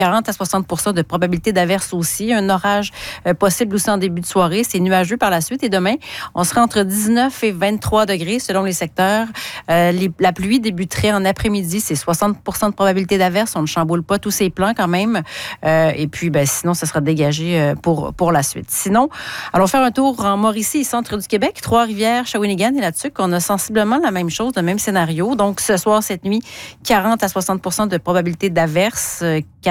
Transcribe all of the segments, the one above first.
40 à 60 de probabilité d'averse aussi. Un orage possible aussi en début de soirée. C'est nuageux par la suite. Et demain, on sera entre 19 et 23 degrés selon les secteurs. La pluie débuterait en après-midi. C'est 60 de probabilité d'averse. On ne chamboule pas tous ces plans quand même. Et puis, sinon, ça sera dégagé pour la suite. Sinon, allons faire un tour en Mauricie, centre du Québec, Trois-Rivières, Shawinigan et là-dessus, on a sensiblement la même chose, le même scénario. Donc, ce soir, cette nuit, 40 à 60 de probabilité d'averse,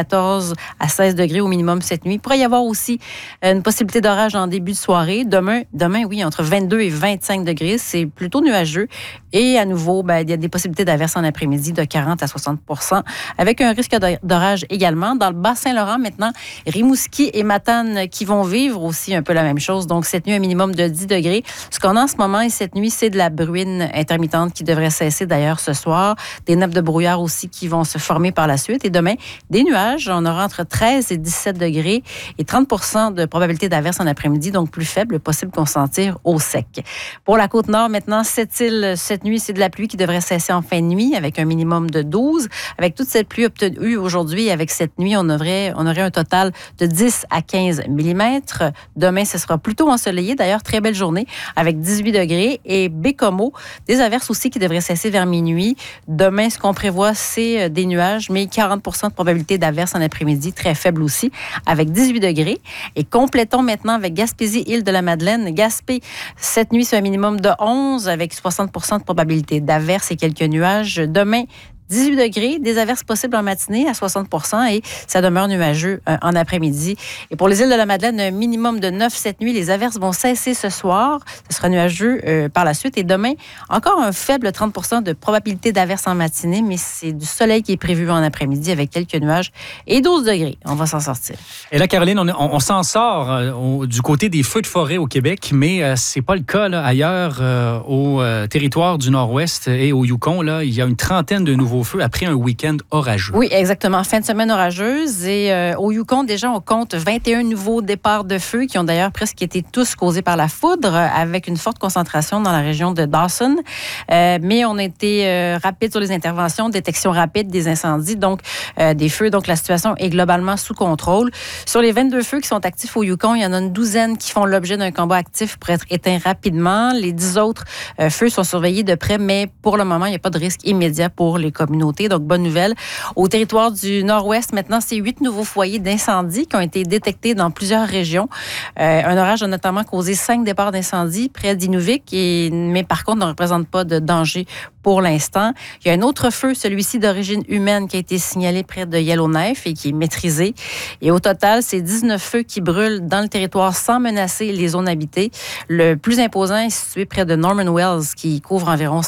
14 à 16 degrés au minimum cette nuit. Il pourrait y avoir aussi une possibilité d'orage en début de soirée. Demain, oui, entre 22 et 25 degrés. C'est plutôt nuageux. Et à nouveau, il y a des possibilités d'averse en après-midi de 40 à 60 avec un risque d'orage également. Dans le Bas-Saint-Laurent, maintenant, Rimouski et Matane qui vont vivre aussi un peu la même chose. Donc, cette nuit, un minimum de 10 degrés. Ce qu'on a en ce moment et cette nuit, c'est de la bruine intermittente qui devrait cesser d'ailleurs ce soir. Des nappes de brouillard aussi qui vont se former par la suite. Et demain, des nuages. On aura entre 13 et 17 degrés et 30 de probabilité d'averse en après-midi, donc plus faible, possible qu'on s'en tire au sec. Pour la Côte-Nord, maintenant, cette île, cette nuit, c'est de la pluie qui devrait cesser en fin de nuit avec un minimum de 12. Avec toute cette pluie obtenue aujourd'hui, avec cette nuit, on aurait un total de 10 à 15 millimètres. Demain, ce sera plutôt ensoleillé. D'ailleurs, très belle journée avec 18 degrés. Et Bécomo, des averses aussi qui devraient cesser vers minuit. Demain, ce qu'on prévoit, c'est des nuages, mais 40 de probabilité d'averse en après-midi, très faible aussi, avec 18 degrés. Et complétons maintenant avec Gaspésie, Île-de-la-Madeleine. Gaspé, cette nuit, c'est un minimum de 11 avec 60 de probabilité d'averse et quelques nuages. Demain, 18 degrés, des averses possibles en matinée à 60 et ça demeure nuageux en après-midi. Et pour les îles de la Madeleine, un minimum de 9 cette nuit. Les averses vont cesser ce soir. Ce sera nuageux par la suite. Et demain, encore un faible 30 de probabilité d'averse en matinée, mais c'est du soleil qui est prévu en après-midi avec quelques nuages et 12 degrés. On va s'en sortir. Et là, Caroline, on s'en sort du côté des feux de forêt au Québec, mais c'est pas le cas là, ailleurs au territoire du Nord-Ouest et au Yukon. Là, il y a une trentaine de nouveaux feu après un week-end orageux. Oui, exactement. Fin de semaine orageuse. Et au Yukon, déjà, on compte 21 nouveaux départs de feu qui ont d'ailleurs presque été tous causés par la foudre, avec une forte concentration dans la région de Dawson. Mais on a été rapide sur les interventions, détection rapide des incendies, donc des feux. Donc, la situation est globalement sous contrôle. Sur les 22 feux qui sont actifs au Yukon, il y en a une douzaine qui font l'objet d'un combat actif pour être éteints rapidement. Les 10 autres feux sont surveillés de près, mais pour le moment, il n'y a pas de risque immédiat pour les communautés. Donc, bonne nouvelle. Au territoire du Nord-Ouest, maintenant, c'est 8 nouveaux foyers d'incendie qui ont été détectés dans plusieurs régions. Un orage a notamment causé 5 départs d'incendie près d'Inuvik, mais par contre, ne représente pas de danger pour l'instant. Il y a un autre feu, celui-ci d'origine humaine, qui a été signalé près de Yellowknife et qui est maîtrisé. Et au total, c'est 19 feux qui brûlent dans le territoire sans menacer les zones habitées. Le plus imposant est situé près de Norman Wells, qui couvre environ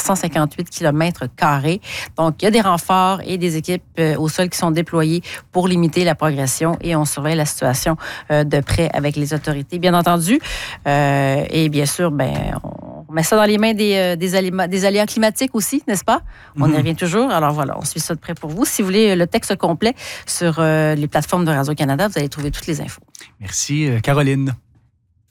158 km². Donc, il y a des renforts et des équipes au sol qui sont déployées pour limiter la progression et on surveille la situation de près avec les autorités, bien entendu. Et bien sûr, on met ça dans les mains des aléas climatiques aussi, n'est-ce pas? On y revient toujours. Alors voilà, on suit ça de près pour vous. Si vous voulez le texte complet sur les plateformes de Radio-Canada, vous allez trouver toutes les infos. Merci, Caroline.